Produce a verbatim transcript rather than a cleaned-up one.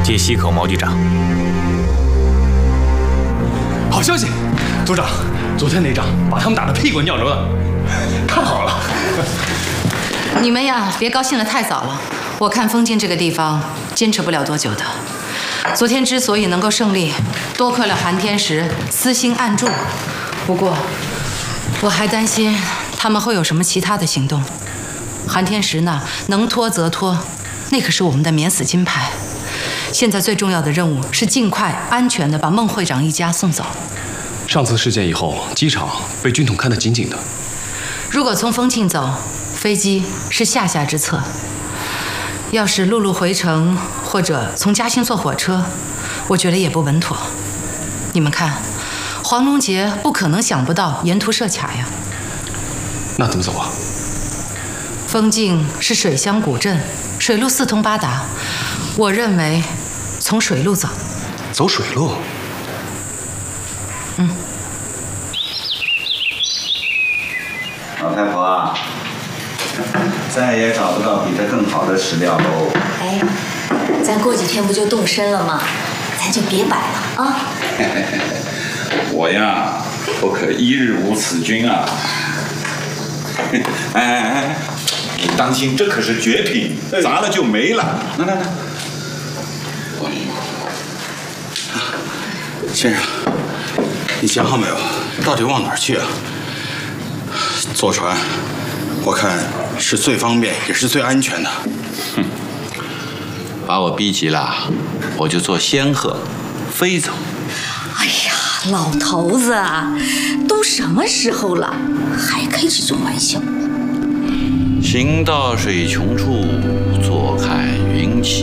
接西口毛局长。 好消息，组长，昨天那仗把他们打得屁滚尿流的，太好了。 你们呀，别高兴得太早了。我看丰靖这个地方坚持不了多久的。昨天之所以能够胜利，多亏了韩天石私心暗助。不过，我还担心他们会有什么其他的行动。韩天石呢，能拖则拖，那可是我们的免死金牌。现在最重要的任务是尽快、安全地把孟会长一家送走。 上次事件以后，机场被军统看得紧紧的。 如果从丰庆走，飞机是下下之策。要是陆路回城，或者从嘉兴坐火车，我觉得也不稳妥。你们看，黄龙杰不可能想不到沿途设卡呀。 那怎么走啊？ 丰靖是水乡古镇，水路四通八达，我认为从水路走。 走水路？ 嗯。 老太婆啊，再也找不到比这更好的史料喽。 哎，咱过几天不就动身了吗？咱就别摆了啊！ 我呀，不可一日无此君啊！哎哎哎，你当心，这可是绝品，砸了就没了。来来来，哎呦， 先生，你想好没有？到底往哪儿去啊？坐船，我看是最方便也是最安全的。 哼，把我逼急了，我就坐仙鹤飞走。 哎呀，老头子啊，都什么时候了，还开这种玩笑？ 行到水穷处，